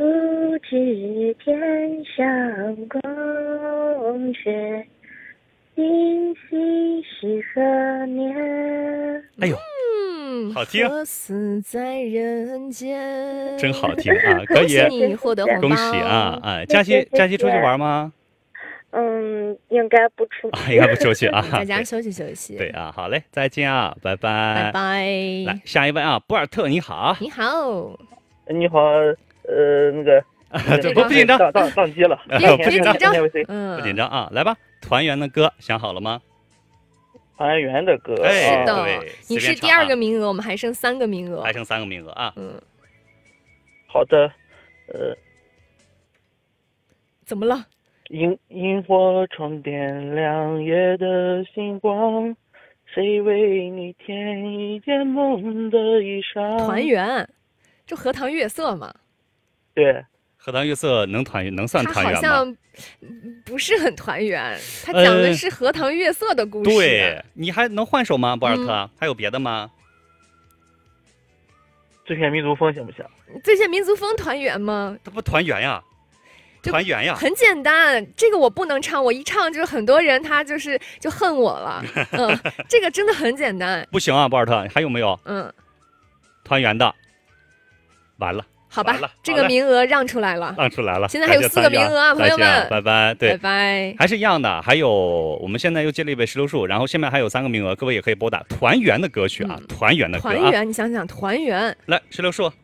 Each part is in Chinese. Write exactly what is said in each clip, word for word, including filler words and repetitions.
不知天上宫阙，今夕是何年？ 哎呦， 嗯， 好听， 何似在人间， 真好听啊！可以， 恭喜你获得红包， 恭喜啊！哎，假期假期出去玩吗？ 嗯，应该不出去， 啊，应该不出去啊， 在家休息休息。 对啊，好嘞，再见啊，拜拜， 拜拜。 来，下一位啊，博尔特，你好， 你好， 你好，呃，那个， 这不不紧张， 宕宕宕机了， 别别紧张， 嗯，不紧张啊，来吧，团圆的歌想好了吗？ 团圆的歌， 哎， 是的， 对， 你是第二个名额，我们还剩三个名额， 还剩三个名额啊， 嗯， 好的，呃， 怎么了？ 萤萤火虫点亮夜的星光，谁为你添一件梦的衣裳？ 团圆，就荷塘月色嘛。 对， 荷塘月色能团圆，能算团圆吗？ 它好像不是很团圆，它讲的是荷塘月色的故事。 呃、对，你还能换首吗，博尔特？嗯、还有别的吗？ 最炫民族风行不行？ 最炫民族风团圆吗？ 它不团圆呀。团圆呀， 很简单，这个我不能唱，我一唱就是很多人他就是就恨我了。嗯，这个真的很简单。 不行啊，博尔特，还有没有？ 嗯， 团圆的，完了。 好吧，这个名额让出来了， 让出来了。 现在还有四个名额啊，朋友们， 拜拜，对， 拜拜。 还是一样的，还有我们现在又接了一位石榴树，然后下面还有三个名额，各位也可以拨打团圆的歌曲啊，团圆的歌。 团圆，你想想，团圆。 来，石榴树。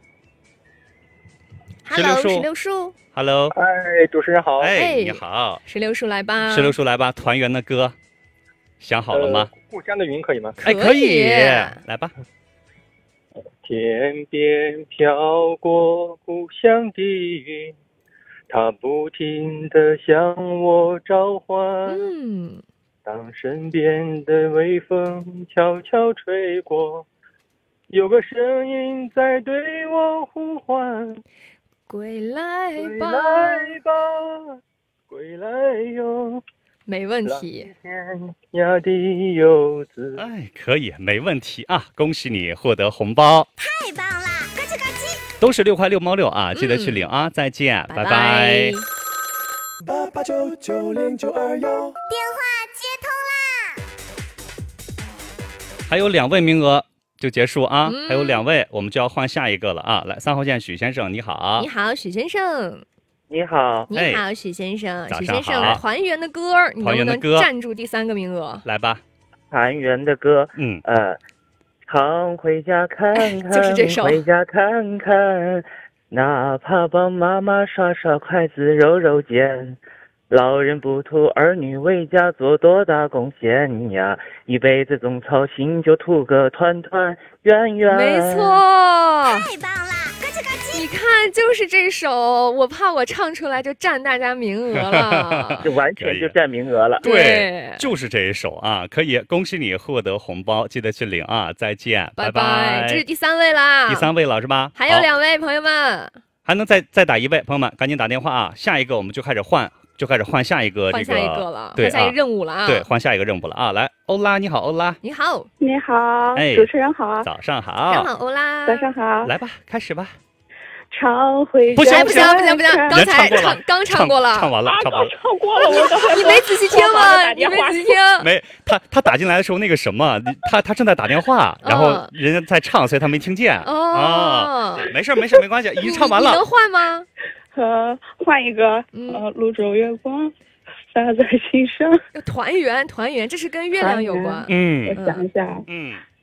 Hello，石榴树。 Hello， 哎，主持人好， 哎，你好， 石榴树来吧， 石榴树来吧，团圆的歌，想好了吗？ 呃、故乡的云可以吗？ 哎，可以，来吧。 天边飘过故乡的云，它不停地向我召唤。 嗯， 当身边的微风悄悄吹过，有个声音在对我呼唤。 归来吧， 归来吧，归来哟！ 没问题。 天涯的游子， 哎，可以，没问题啊！恭喜你获得红包， 太棒了！咯吱咯吱， 都是六块六毛六啊，记得去领啊！嗯、再见，拜拜。 八八九九零九二幺， 电话接通啦！ 还有两位名额。就结束啊、嗯！还有两位，我们就要换下一个了啊！来，三号线许先生，你好。 你好，许先生。 你好， 你好，许先生。 早许先生，团圆的歌，你能不能站住第三个名额？ 来吧， 团圆的歌， 嗯呃，常回家看看， 就是这首。 回家看看，哪怕帮妈妈刷刷筷子、揉揉肩。老人不图儿女为家做多大贡献呀，一辈子总操心，就图个团团圆圆。 没错， 太棒了！咯吱咯吱， 你看，就是这首，我怕我唱出来就占大家名额了， 就完全就占名额了。 对，就是这一首啊，可以，恭喜你获得红包，记得去领啊！再见， 拜拜。 这是第三位啦， 第三位了是吧？ 还有两位朋友们， 还能再再打一位，朋友们赶紧打电话啊！下一个我们就开始换。就开始换下一个、这个， 换下一个了， 对， 换下一个任务了啊！ 对，换下一个任务了啊！来，欧拉，你好，欧拉， 你好， 你好， 哎， 主持人好， 早上好， 早上好，欧拉， 早上好， 来吧，开始吧。 常回不行不行不行不行，刚才唱刚唱过了， 唱完了，唱完了， 唱过了，我你没仔细听吗？你没仔细听？ 没，他他打进来的时候那个什么，他他正在打电话，然后人家在唱，所以他没听见。 哦， 没事没事没关系，已经唱完了。 你能换吗？ 呃，换一个，呃，泸州月光。洒在心上， 团圆团圆，这是跟月亮有关。 嗯， 我想一下， 嗯，